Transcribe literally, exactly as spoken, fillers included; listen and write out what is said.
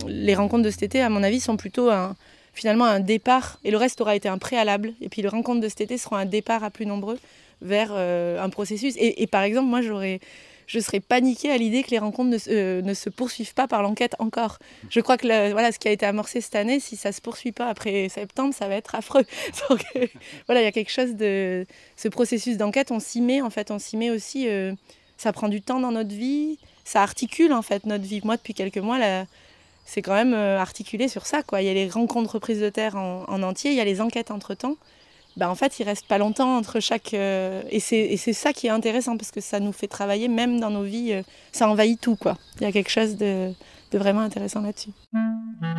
les rencontres de cet été, à mon avis, sont plutôt un, finalement un départ, et le reste aura été un préalable. Et puis les rencontres de cet été seront un départ à plus nombreux vers euh, un processus. Et, et par exemple, moi, j'aurais, je serais paniquée à l'idée que les rencontres ne, euh, ne se poursuivent pas par l'enquête encore. Je crois que la, voilà, ce qui a été amorcé cette année, si ça ne se poursuit pas après septembre, ça va être affreux. Donc euh, voilà, il y a quelque chose de... Ce processus d'enquête, on s'y met, en fait, on s'y met aussi... Euh, ça prend du temps dans notre vie, ça articule, en fait, notre vie. Moi, depuis quelques mois, là, c'est quand même euh, articulé sur ça, quoi. Il y a les rencontres prises de terre en, en entier, il y a les enquêtes entre-temps. Ben, en fait, il ne reste pas longtemps entre chaque... Euh, et, c'est, et c'est ça qui est intéressant, parce que ça nous fait travailler, même dans nos vies, euh, ça envahit tout, quoi. Il y a quelque chose de, de vraiment intéressant là-dessus.